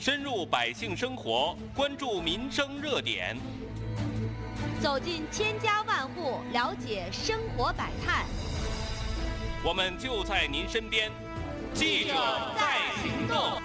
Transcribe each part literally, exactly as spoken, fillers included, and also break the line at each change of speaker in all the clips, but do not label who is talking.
深入百姓生活，关注民生热点，
走进千家万户，了解生活百态。
我们就在您身边，记者在行动。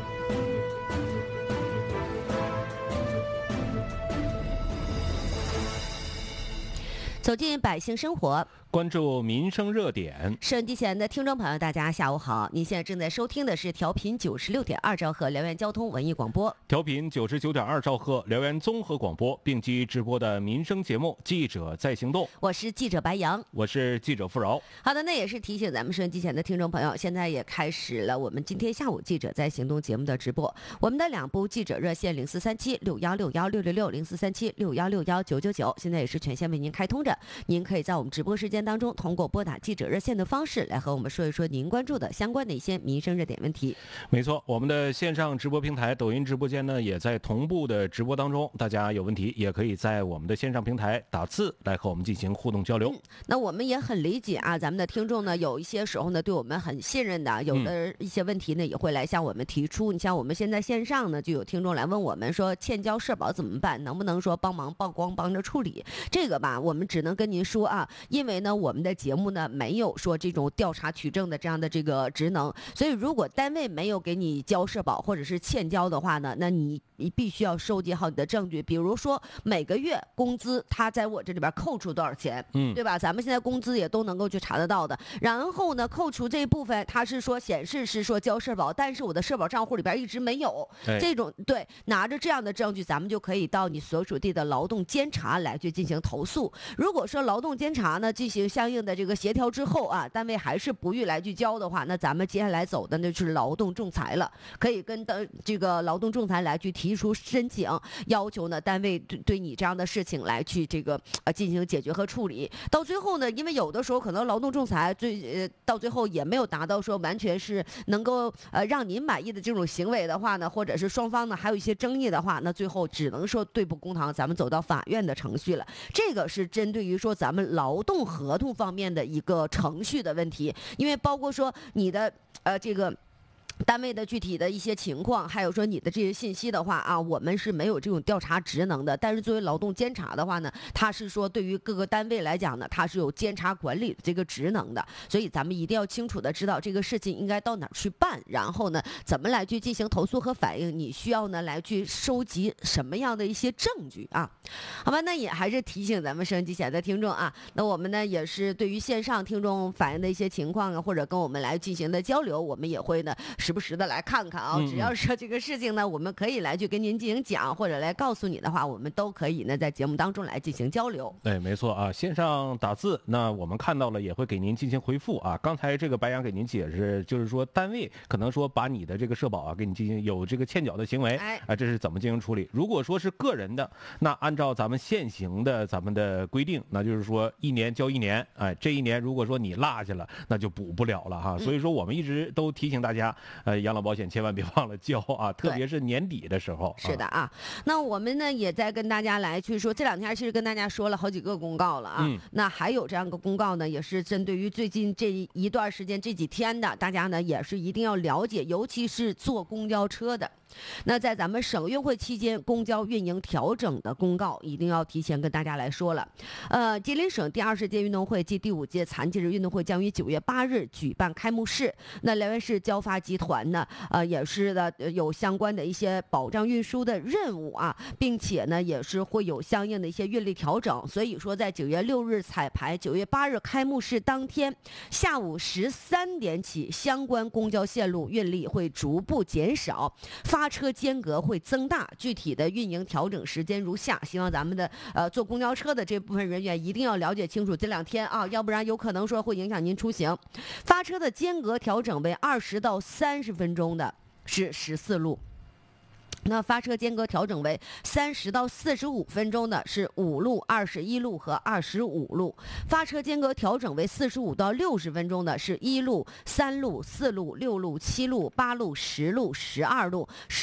走进百姓生活，
关注民生热点。
收音机前的听众朋友，大家下午好！您现在正在收听的是调频九十六点二兆赫辽源交通文艺广播，
调频九十九点二兆赫辽源综合广播并机直播的民生节目《记者在行动》。
我是记者白杨，
我是记者付饶。
好的，那也是提醒咱们收音机前的听众朋友，现在也开始了我们今天下午《记者在行动》节目的直播。我们的两部记者热线零四三七六幺六幺六六六零四三七六幺六幺九九九，现在也是全线为您开通着。您可以在我们直播时间当中，通过拨打记者热线的方式来和我们说一说您关注的相关的一些民生热点问题。
没错，我们的线上直播平台抖音直播间呢，也在同步的直播当中。大家有问题也可以在我们的线上平台打字来和我们进行互动交流。
嗯、那我们也很理解啊，咱们的听众呢，有一些时候呢对我们很信任的，有的一些问题呢也会来向我们提出。你像我们现在线上呢，就有听众来问我们说，欠交社保怎么办？能不能说帮忙曝光，帮着处理？这个吧，我们只能跟您说啊，因为呢，我们的节目呢没有说这种调查取证的这样的这个职能，所以如果单位没有给你交社保或者是欠交的话呢，那你你必须要收集好你的证据，比如说每个月工资他在我这里边扣除多少钱，嗯，对吧？咱们现在工资也都能够去查得到的。然后呢，扣除这一部分，他是说显示是说交社保，但是我的社保账户里边一直没有，
哎、
这种对，拿着这样的证据，咱们就可以到你所属地的劳动监察来去进行投诉。如果说劳动监察呢进行相应的这个协调之后啊，单位还是不予来去交的话，那咱们接下来走的那就是劳动仲裁了，可以跟的这个劳动仲裁来去提出申请，要求呢单位对对你这样的事情来去这个呃进行解决和处理。到最后呢，因为有的时候可能劳动仲裁最呃到最后也没有达到说完全是能够呃让您满意的这种行为的话呢，或者是双方呢还有一些争议的话，那最后只能说对簿公堂，咱们走到法院的程序了。这个是针对于说咱们劳动合同方面的一个程序的问题，因为包括说你的呃这个单位的具体的一些情况，还有说你的这些信息的话啊，我们是没有这种调查职能的。但是作为劳动监察的话呢，它是说对于各个单位来讲呢，它是有监察管理的这个职能的。所以咱们一定要清楚的知道这个事情应该到哪儿去办，然后呢，怎么来去进行投诉和反映，你需要呢来去收集什么样的一些证据啊？好吧，那也还是提醒咱们收音机前的听众啊，那我们呢也是对于线上听众反映的一些情况啊，或者跟我们来进行的交流，我们也会呢时不时的来看看啊，只要是这个事情呢，我们可以来去跟您进行讲，或者来告诉你的话，我们都可以呢在节目当中来进行交流。
对，没错啊，线上打字，那我们看到了也会给您进行回复啊。刚才这个白杨给您解释，就是说单位可能说把你的这个社保啊给你进行有这个欠缴的行为，哎，啊，这是怎么进行处理？如果说是个人的，那按照咱们现行的咱们的规定，那就是说一年交一年，哎，这一年如果说你落下了，那就补不了了哈。所以说我们一直都提醒大家，呃，养老保险千万别忘了交啊，特别是年底的时候。
是的啊，那我们呢也在跟大家来去说，这两天其实跟大家说了好几个公告了啊。嗯、那还有这样个公告呢，也是针对于最近这一段时间这几天的，大家呢也是一定要了解，尤其是坐公交车的。那在咱们省运会期间，公交运营调整的公告一定要提前跟大家来说了。呃，吉林省第二十届运动会暨第五届残疾人运动会将于九月八日举办开幕式。那辽源市交发集团呢，呃，也是的有相关的一些保障运输的任务啊，并且呢，也是会有相应的一些运力调整。所以说，在九月六日彩排，九月八日开幕式当天下午十三点起，相关公交线路运力会逐步减少。发发车间隔会增大，具体的运营调整时间如下。希望咱们的呃坐公交车的这部分人员一定要了解清楚这两天啊，要不然有可能说会影响您出行。发车的间隔调整为二十到三十分钟的是十四路。那发车间隔调整为三十到四十五分钟的是五路、二十一路和二十五路；发车间隔调整为四十五到六十分钟的是一路、三路、四路、六路、七路、八路、十路、十二路。